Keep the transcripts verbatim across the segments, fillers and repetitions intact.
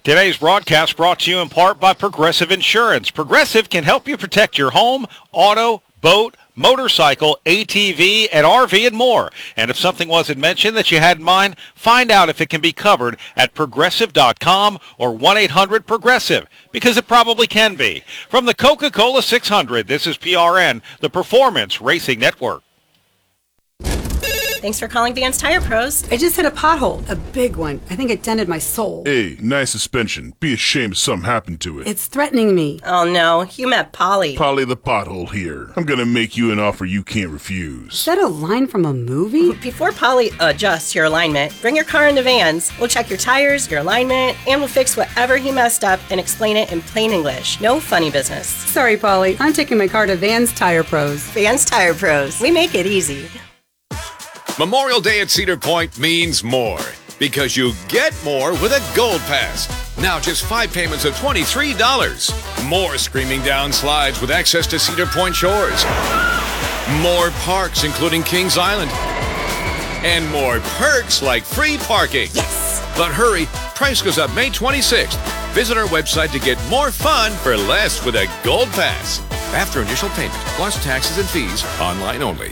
Today's broadcast brought to you in part by Progressive Insurance. Progressive can help you protect your home, auto, boat, motorcycle, A T V, and R V, and more. And if something wasn't mentioned that you had in mind, find out if it can be covered at progressive dot com or one eight hundred progressive, because it probably can be. From the Coca-Cola six hundred, this is P R N, the Performance Racing Network. Thanks for calling Vance Tire Pros. I just hit a pothole, a big one. I think it dented my soul. Hey, nice suspension. Be ashamed if something happened to it. It's threatening me. Oh no, you met Polly. Polly the pothole here. I'm gonna make you an offer you can't refuse. Is that a line from a movie? Before Polly adjusts your alignment, bring your car into Vans. We'll check your tires, your alignment, and we'll fix whatever he messed up and explain it in plain English. No funny business. Sorry, Polly. I'm taking my car to Vans Tire Pros. Vans Tire Pros. We make it easy. Memorial Day at Cedar Point means more because you get more with a Gold Pass. Now just five payments of twenty-three dollars. More screaming down slides with access to Cedar Point shores. More parks, including Kings Island. And more perks like free parking. Yes! But hurry, price goes up May twenty-sixth. Visit our website to get more fun for less with a Gold Pass. After initial payment, plus taxes and fees, online only.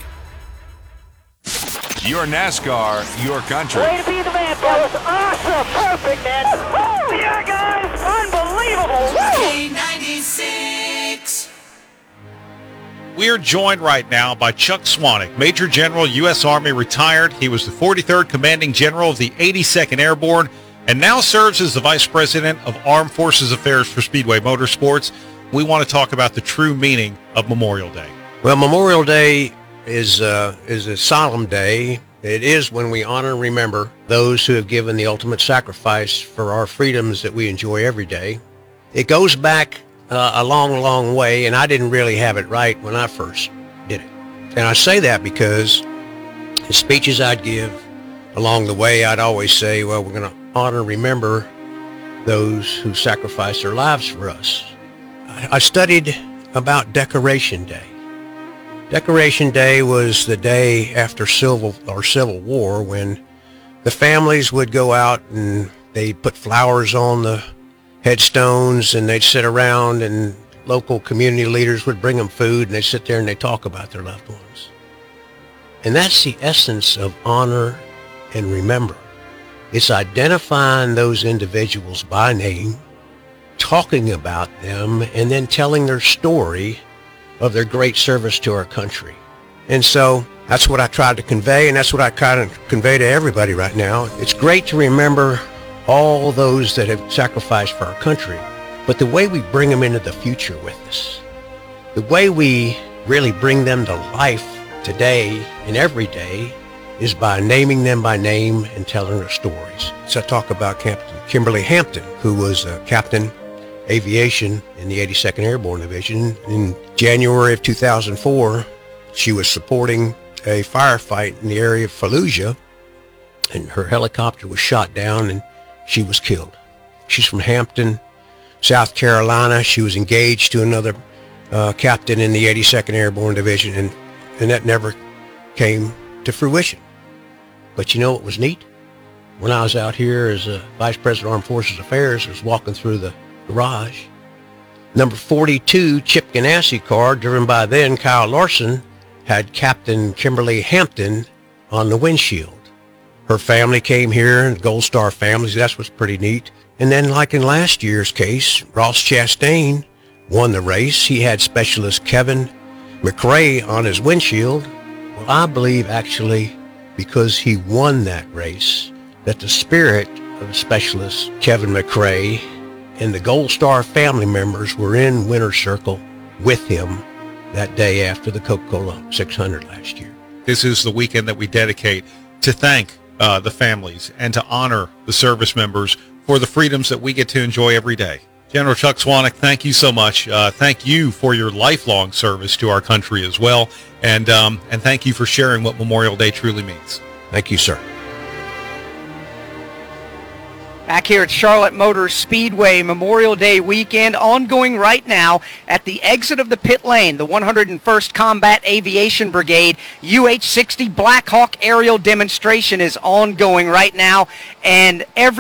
Your NASCAR, your country. Way to be the man, that was awesome. Perfect, man. Oh, yeah, guys. Unbelievable. K ninety-six. We are joined right now by Chuck Swanek, Major General, U S Army, retired. He was the forty-third Commanding General of the eighty-second Airborne and now serves as the Vice President of Armed Forces Affairs for Speedway Motorsports. We want to talk about the true meaning of Memorial Day. Well, Memorial Day is uh, is a solemn day. It is when we honor and remember those who have given the ultimate sacrifice for our freedoms that we enjoy every day. It goes back uh, a long, long way, and I didn't really have it right when I first did it. And I say that because the speeches I'd give along the way, I'd always say, well, we're going to honor and remember those who sacrificed their lives for us. I, I studied about Decoration Day. Decoration Day was the day after Civil or Civil War when the families would go out and they'd put flowers on the headstones and they'd sit around and local community leaders would bring them food and they'd sit there and they'd talk about their loved ones. And that's the essence of honor and remember. It's identifying those individuals by name, talking about them, and then telling their story of their great service to our country. And so that's what I tried to convey, and that's what I kind of convey to everybody right now. It's great to remember all those that have sacrificed for our country, but the way we bring them into the future with us, the way we really bring them to life today and every day is by naming them by name and telling their stories. So I talk about Captain Kimberly Hampton, who was a captain aviation in the eighty-second Airborne Division. In January of two thousand four, she was supporting a firefight in the area of Fallujah, and her helicopter was shot down and she was killed. She's from Hampton, South Carolina. She was engaged to another uh, captain in the eighty-second Airborne Division, and, and that never came to fruition. But you know what was neat? When I was out here as a Vice President of Armed Forces Affairs, I was walking through the garage. Number forty-two Chip Ganassi car, driven by then Kyle Larson, had Captain Kimberly Hampton on the windshield. Her family came here, and Gold Star families, that's what's pretty neat. And then, like in last year's case, Ross Chastain won the race. He had Specialist Kevin McRae on his windshield. Well, I believe actually because he won that race, that the spirit of Specialist Kevin McRae and the Gold Star family members were in Winter Circle with him that day after the Coca-Cola six hundred last year. This is the weekend that we dedicate to thank uh, the families and to honor the service members for the freedoms that we get to enjoy every day. General Chuck Swanek, thank you so much. Uh, thank you for your lifelong service to our country as well. And, um, and thank you for sharing what Memorial Day truly means. Thank you, sir. Back here at Charlotte Motor Speedway, Memorial Day weekend ongoing right now at the exit of the pit lane. The one hundred first Combat Aviation Brigade U H sixty Black Hawk aerial demonstration is ongoing right now, and every